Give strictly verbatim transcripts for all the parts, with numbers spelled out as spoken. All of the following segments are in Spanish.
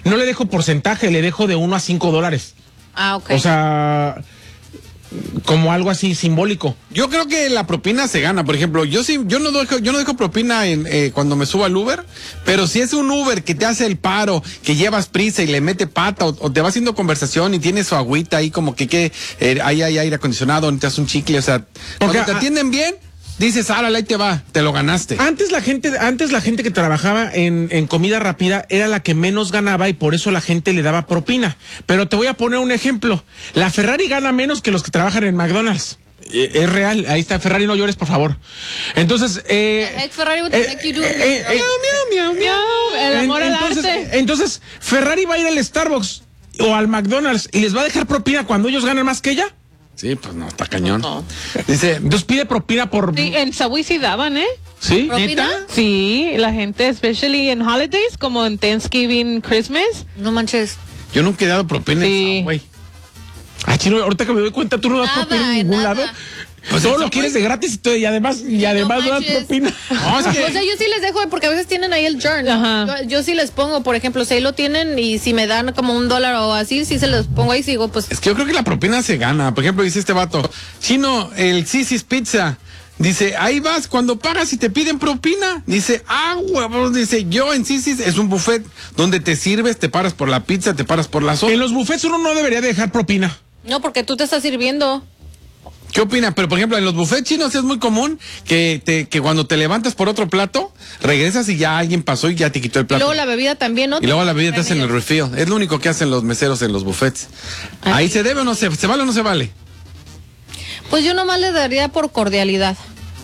no le dejo porcentaje, le dejo de uno a cinco dólares. Ah, ok. O sea, como algo así simbólico. Yo creo que la propina se gana. Por ejemplo, yo sí, yo no dejo, yo no dejo propina en, eh, cuando me subo al Uber, pero si es un Uber que te hace el paro, que llevas prisa y le mete pata, o, o te va haciendo conversación y tienes su agüita ahí como que, que eh, ahí hay aire acondicionado, te hace un chicle, o sea, cuando Porque, te atienden bien, dices, árale, ahí te va, te lo ganaste. Antes la gente, antes la gente que trabajaba en, en comida rápida era la que menos ganaba y por eso la gente le daba propina. Pero te voy a poner un ejemplo. La Ferrari gana menos que los que trabajan en McDonald's. Eh, es real. Ahí está, Ferrari, no llores, por favor. Entonces, eh... Ex Ferrari would make you do eh, eh, eh, miau, miau, miau, el amor al entonces, arte. entonces, Ferrari va a ir al Starbucks o al McDonald's y les va a dejar propina cuando ellos ganan más que ella. Sí, pues no, está cañón. No. Dice, Entonces pide propina por... Sí, en Subway sí daban, ¿eh? ¿Sí? ¿Propina? ¿Neta? Sí, la gente, especially en holidays, como en Thanksgiving, Christmas. No manches. yo nunca he dado propina Sí. en Subway. Ah, Chino, ahorita que me doy cuenta, tú no das Nada, propina en ningún nada. lado. Pues Todo en lo Subway. quieres de gratis y, todo, y además, y además no, das manches. propina. No, es que... O sea, yo sí les dejo, porque a veces tienen ahí el journal. Ajá. Yo, yo sí les pongo, por ejemplo, si ahí lo tienen y si me dan como un dólar o así, sí se los pongo ahí y sigo, pues. Es que yo creo que la propina se gana. Por ejemplo, dice este vato, Chino, el Sisi's Pizza. Dice, ahí vas, cuando pagas y te piden propina. Dice, ah, huevos, dice, yo en Sisi's es un buffet donde te sirves, te paras por la pizza, te paras por la sopa. En los buffets uno no debería dejar propina. No, porque tú te estás sirviendo. ¿Qué opina? Pero, por ejemplo, en los buffets chinos es muy común que te que cuando te levantas por otro plato, regresas y ya alguien pasó y ya te quitó el Y plato. luego la bebida también, ¿no? Y luego la bebida te hacen el refill. Es lo único que hacen los meseros en los buffets. Ahí se debe o no se, ¿se vale o no se vale? Pues yo nomás le daría por cordialidad.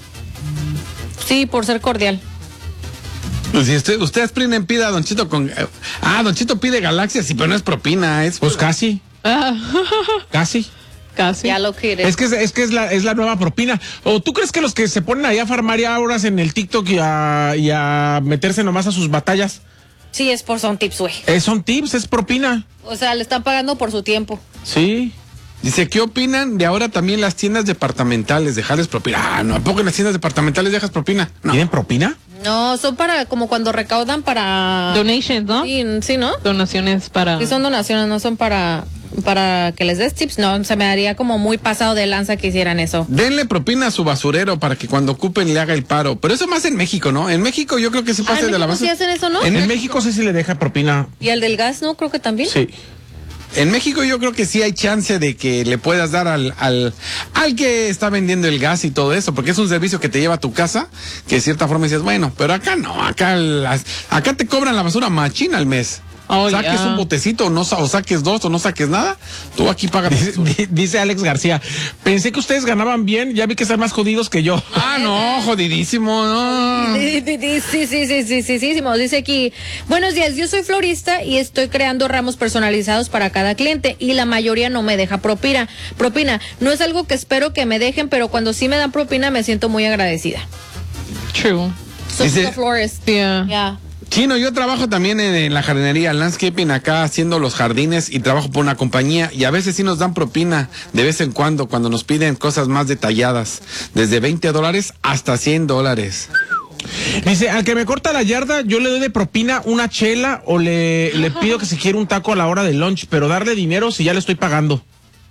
Sí, por ser cordial. Pues si usted, ustedes piden, pida a Don Chito con... eh, ah, Don Chito pide Galaxia, sí, pero no es propina, es... Pues casi, Ah, casi. casi. Ya lo quiere. Es que, es, es que es, la, es la nueva propina. ¿O tú crees que los que se ponen ahí a farmar ya horas en el TikTok y a, y a meterse nomás a sus batallas, Sí, es por son tips, güey. eh, son tips, es propina? O sea, le están pagando por su tiempo. Sí. Dice, ¿qué opinan de ahora también las tiendas departamentales? Dejarles propina. Ah, no, ¿a poco en las tiendas departamentales dejas propina? No. ¿Tienen propina? No, son para, como cuando recaudan para... Donations, ¿no? Sí, sí, ¿no? Donaciones para... Sí, son donaciones, no son para, para que les des tips. No, se me haría como muy pasado de lanza que hicieran eso. Denle propina a su basurero para que cuando ocupen le haga el paro. Pero eso más en México, ¿no? En México yo creo que se Ah, pasa ¿en de la México base. sí hacen eso, no? En, En México sí se le deja propina. Y el del gas, ¿no? Creo que también. Sí. En México yo creo que sí hay chance de que le puedas dar al, al, al que está vendiendo el gas y todo eso, porque es un servicio que te lleva a tu casa, que de cierta forma dices, bueno, pero acá no, acá las, acá te cobran la basura machina al mes. Oh, saques yeah. un botecito o, no, sa- o saques dos o no saques nada, tú aquí pagas. Dice, di- dice Alex García, pensé que ustedes ganaban bien, ya vi que están más jodidos que yo. Ah, no, jodidísimo, no. Sí, sí, sí, sí, sí, sí, sí, sí, sí, sí, dice aquí, buenos días, yo soy florista y estoy creando ramos personalizados para cada cliente y la mayoría no me deja propina. Propina, no es algo que espero que me dejen, pero cuando sí me dan propina me siento muy agradecida. True. Soy Dice- florist. Yeah. Ya. Chino, yo trabajo también en, en la jardinería, landscaping acá haciendo los jardines y trabajo por una compañía y a veces sí nos dan propina de vez en cuando cuando nos piden cosas más detalladas, desde veinte dólares hasta cien dólares. Dice, al que me corta la yarda, yo le doy de propina una chela o le, le pido que se quiera un taco a la hora del lunch, pero darle dinero si ya le estoy pagando.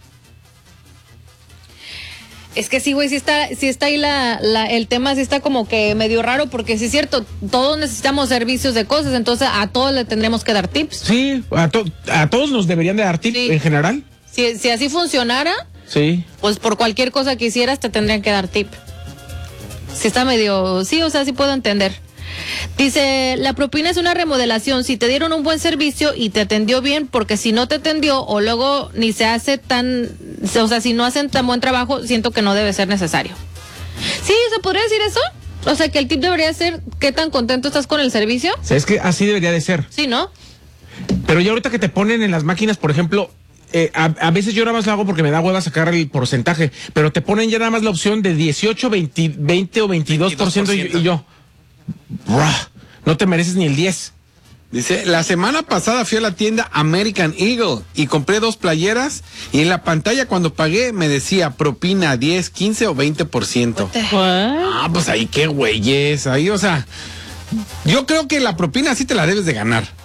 Es que sí, güey, sí está, sí está ahí la, la, el tema, sí está como que medio raro, porque sí es cierto, todos necesitamos servicios de cosas, entonces a todos le tendremos que dar tips. Sí, a, to- a todos nos deberían de dar tip Sí. en general. Si, si así funcionara, Sí. pues por cualquier cosa que hicieras te tendrían que dar tip. Sí está medio, sí, o sea, sí puedo entender. Dice, la propina es una remodelación, si te dieron un buen servicio y te atendió bien, porque si no te atendió o luego ni se hace tan, o sea, si no hacen tan buen trabajo, siento que no debe ser necesario. Sí, ¿se podría decir eso? O sea, que el tip debería ser qué tan contento estás con el servicio. O sea, es que así debería de ser. Sí, ¿no? Pero ya ahorita que te ponen en las máquinas, por ejemplo, eh, a, a veces yo nada más lo hago porque me da hueva sacar el porcentaje, pero te ponen ya nada más la opción de dieciocho, veinte, veinte o veintidós por ciento y, y yo, bruh, no te mereces ni el diez. Dice, la semana pasada fui a la tienda American Eagle y compré dos playeras y en la pantalla cuando pagué me decía propina diez, quince o veinte por ciento. What? Ah, pues ahí qué güeyes, ahí, o sea, yo creo que la propina sí te la debes de ganar.